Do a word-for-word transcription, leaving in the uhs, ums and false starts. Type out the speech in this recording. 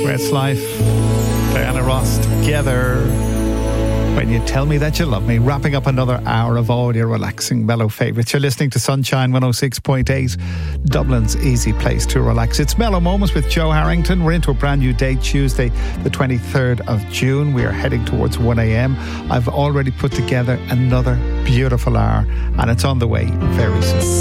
Westlife, Diana Ross together. When You Tell Me That You Love Me, wrapping up another hour of all your relaxing mellow favourites. You're listening to Sunshine one oh six point eight, Dublin's easy place to relax. It's Mellow Moments with Joe Harrington. We're into a brand new day, Tuesday the twenty-third of June. We are heading towards one a.m. I've already put together another beautiful hour, and it's on the way very soon.